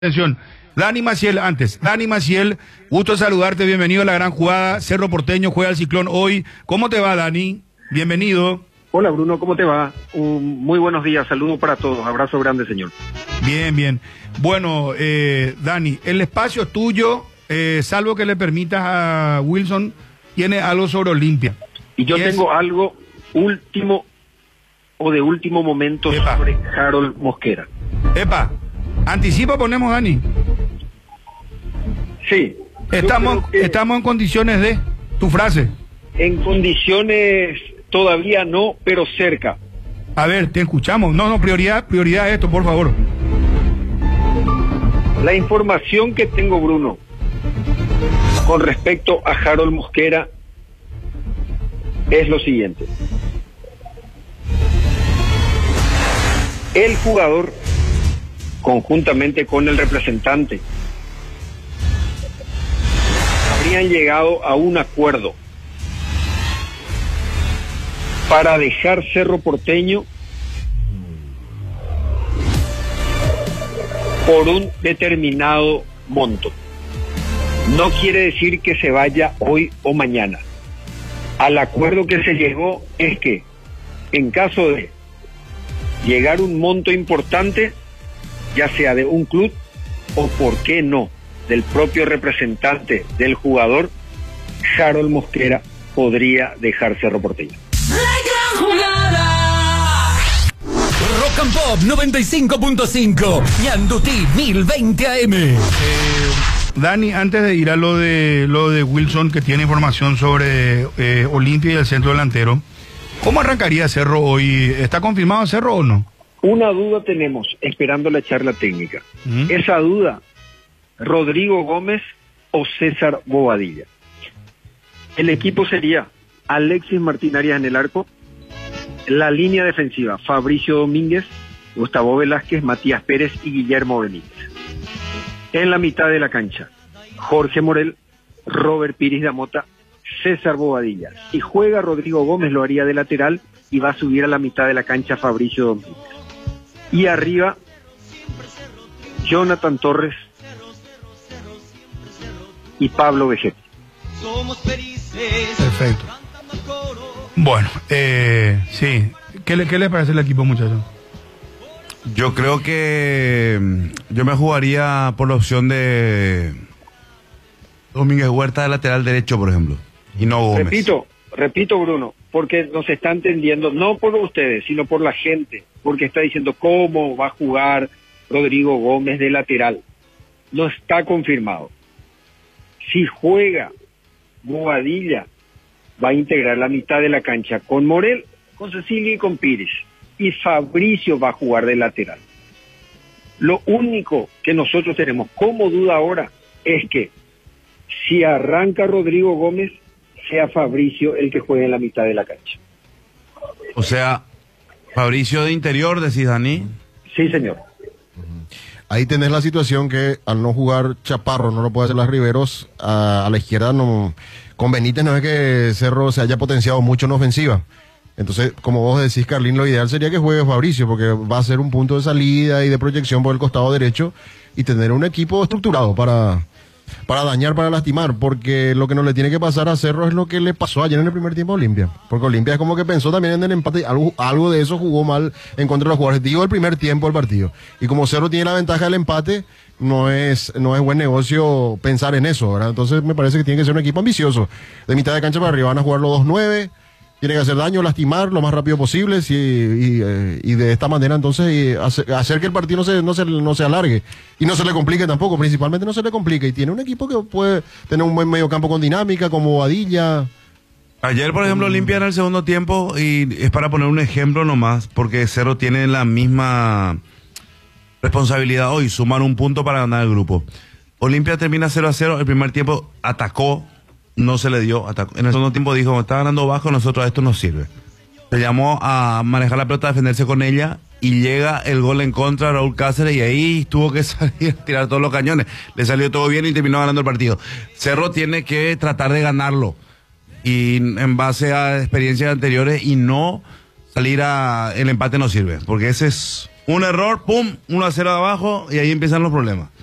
Atención, Dani Maciel antes. Dani Maciel, gusto saludarte, bienvenido a La Gran Jugada. Cerro Porteño juega al Ciclón hoy. ¿Cómo te va, Dani? Bienvenido. Hola, Bruno, ¿cómo te va? Muy buenos días, saludos para todos, abrazo grande, señor. Bien, bien. Bueno, Dani, el espacio es tuyo, salvo que le permitas a Wilson, tiene algo sobre Olimpia. Y yo tengo algo último o de último momento sobre Harold Mosquera. Epa, anticipa ponemos, Dani. Sí. Estamos en condiciones de tu frase. En condiciones todavía no, pero cerca. A ver, te escuchamos. No, prioridad esto, por favor. La información que tengo, Bruno, con respecto a Harold Mosquera es lo siguiente. El jugador, conjuntamente con el representante, habrían llegado a un acuerdo para dejar Cerro Porteño por un determinado monto. No quiere decir que se vaya hoy o mañana. Al acuerdo que se llegó es que, en caso de llegar un monto importante, ya sea de un club o, por qué no, del propio representante del jugador, Harold Mosquera podría dejar Cerro Porteño. Rock and Pop 95.5 Ñandutí 1020 AM. Dani, antes de ir a lo de Wilson, que tiene información sobre Olimpia y el centro delantero, ¿cómo arrancaría Cerro hoy? ¿Está confirmado Cerro o no? Una duda tenemos, esperando la charla técnica. Esa duda, Rodrigo Gómez o César Bobadilla. El equipo sería Alexis Martín Arias en el arco, la línea defensiva, Fabricio Domínguez, Gustavo Velázquez, Matías Pérez y Guillermo Benítez. En la mitad de la cancha, Jorge Morel, Robert Piris Damota, César Bobadilla. Si juega Rodrigo Gómez, lo haría de lateral y va a subir a la mitad de la cancha Fabricio Domínguez. Y arriba, Jonathan Torres y Pablo Vegetti. Perfecto. Bueno, sí. ¿Qué le parece el equipo, muchachos? Yo creo que yo me jugaría por la opción de Domínguez Huerta de lateral derecho, por ejemplo, y no Gómez. Repito, Bruno, porque nos está entendiendo, no por ustedes, sino por la gente, porque está diciendo cómo va a jugar Rodrigo Gómez de lateral. No está confirmado. Si juega Bobadilla, va a integrar la mitad de la cancha con Morel, con Cecilia y con Pires. Y Fabricio va a jugar de lateral. Lo único que nosotros tenemos como duda ahora es que si arranca Rodrigo Gómez, sea Fabricio el que juegue en la mitad de la cancha. O sea, Fabricio de interior, decís, Dani. Sí, señor. Ahí tenés la situación que al no jugar Chaparro, no lo puede hacer las Riveros, a la izquierda no, con Benítez no es que Cerro se haya potenciado mucho en ofensiva. Entonces, como vos decís, Carlín, lo ideal sería que juegue Fabricio, porque va a ser un punto de salida y de proyección por el costado derecho y tener un equipo estructurado para dañar, para lastimar, porque lo que no le tiene que pasar a Cerro es lo que le pasó ayer en el primer tiempo a Olimpia, porque Olimpia es como que pensó también en el empate y algo de eso jugó mal en contra de los jugadores, digo el primer tiempo del partido, y como Cerro tiene la ventaja del empate, no es buen negocio pensar en eso, ¿verdad? Entonces me parece que tiene que ser un equipo ambicioso, de mitad de cancha para arriba, van a jugar los 2-9, tiene que hacer daño, lastimar lo más rápido posible y de esta manera entonces hacer que el partido no se alargue y no se le complique tampoco, principalmente no se le complique, y tiene un equipo que puede tener un buen medio campo con dinámica como Bobadilla. Ayer, por ejemplo, Olimpia en el segundo tiempo, y es para poner un ejemplo nomás, porque Cerro tiene la misma responsabilidad hoy, sumar un punto para ganar el grupo. Olimpia termina 0-0, el primer tiempo atacó, no se le dio, en el segundo tiempo dijo, está ganando bajo, nosotros esto nos sirve. Se llamó a manejar la pelota, a defenderse con ella, y llega el gol en contra de Raúl Cáceres, y ahí tuvo que salir a tirar todos los cañones. Le salió todo bien y terminó ganando el partido. Cerro tiene que tratar de ganarlo, y en base a experiencias anteriores, y no salir el empate no sirve, porque ese es un error, pum, 1-0 de abajo, y ahí empiezan los problemas.